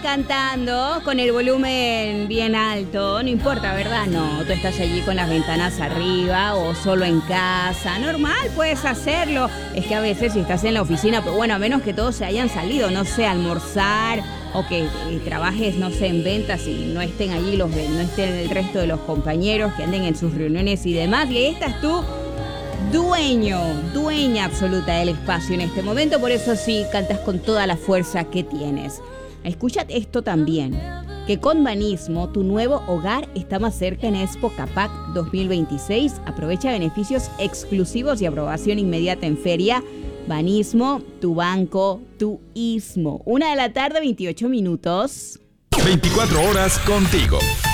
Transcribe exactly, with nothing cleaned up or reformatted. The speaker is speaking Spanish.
cantando con el volumen bien alto, no importa, ¿verdad? No, tú estás allí con las ventanas arriba o solo en casa, normal, puedes hacerlo. Es que a veces si estás en la oficina, pero bueno, a menos que todos se hayan salido, no sé, a almorzar o que eh, trabajes, no sé, en ventas y no estén allí los no estén el resto de los compañeros que anden en sus reuniones y demás, y ahí estás tú, dueño, dueña absoluta del espacio en este momento, por eso sí, cantas con toda la fuerza que tienes. Escúchate esto también, que con Banismo tu nuevo hogar está más cerca en Expo Capac dos mil veintiséis. Aprovecha beneficios exclusivos y aprobación inmediata en feria. Banismo, tu banco, tu ismo. Una de la tarde, veintiocho minutos. veinticuatro horas contigo.